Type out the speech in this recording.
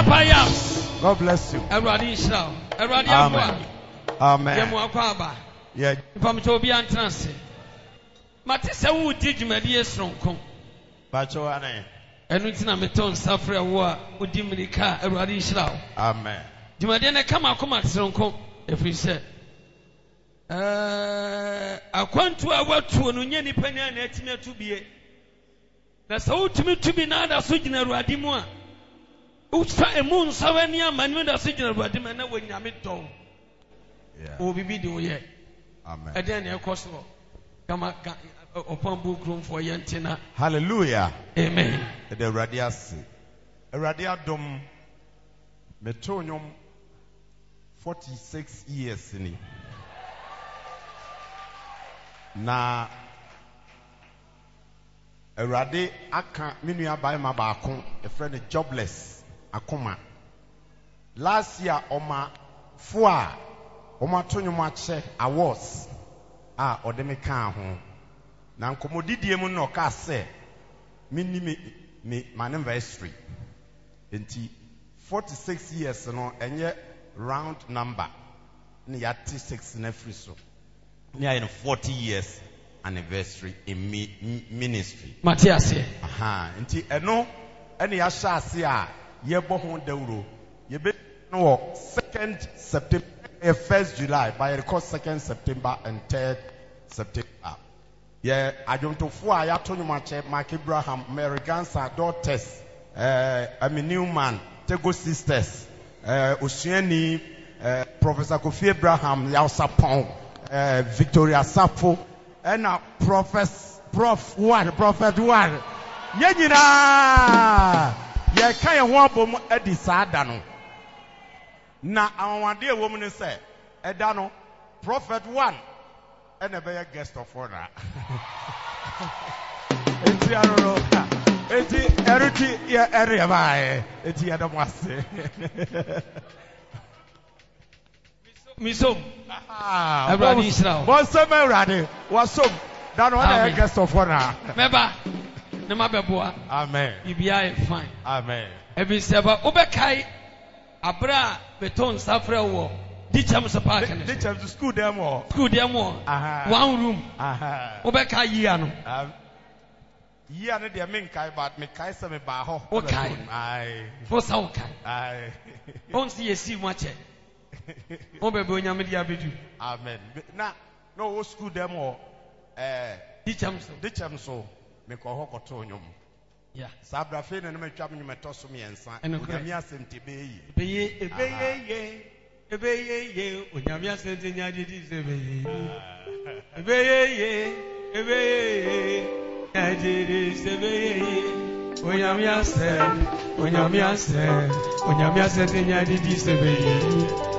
Papa Yams. God bless you. Everybody Israel. Everybody Amen. Amen. Yemu akwaba. Yeah. Ifam to obi antrance. Mate se wo di dwumadi esronko. Bacho ane. Enu ntina meton safre wo a odi mirika Everybody Israel. Amen. Dwumadi na kama akoma esronko efiri se. Akwantu a watu no nya nipa nya na atimi atubie. Na sa utimi tubi na ada so gina Awurade mu a. Usa emu nsawe ni amanu da so gina Awurade mu na wonyame don. Yeah. O bibi de oye. Amen. Eden na ekoso. Kama upon book room for yentina. Hallelujah. Amen. The radiasi. Radiadom metonyum 46 years ni. Na Awurade aka minua bai ma baako a friend jobless akoma. Last year oma foa oma tonyum ache awards odeme kan ho. Na nkomodidie mu no ka se minni me anniversary. Enti 46 years no enye round number. Ni yati 6 na free so. Ni ayi 40 years anniversary in ministry. Matthias. Aha, enti eno ene ya sha ase a ye bo ho dawro. Ye be no 2nd September 1st July by record 2nd September and 3rd September. Yeah, adwontofo a ya to nyumache Mark Abraham, Mary Gansa daughters, Newman, Tego sisters, Osuani, Professor Kofi Abraham, Yausapon, Victoria Sapo, and Prophet one. Yenyina ye kan ye ho abom adi saada no. Na awade a woman say, Eda no Prophet one. And a better guest of honor. It's your area by it's your Damasi. Misom. Everybody Israel. Was some ready? Was some that one a guest of honor. Meba. Nemabeboa. Amen. Ibia fine. Amen. Every seba obekai abra beton safre wo. Dicham sa park ne. Dicham to school them all. School them all. One room. Obeka year no. Year no dey mean kai but me kai se me ba ho. Okay. Aye. For so kai. Aye. On see you much. Obebe onyame dia bedu. Amen. Na no school them all. Dicham so me ko ho koto nyom. Yeah. Sabra fe na me twa me metoso me ensa. Onyame asente be yi. Ebeye. Ebeye, Onyamia said in Yadis, Ebeye, Yadis, Onyamia said in Yadis,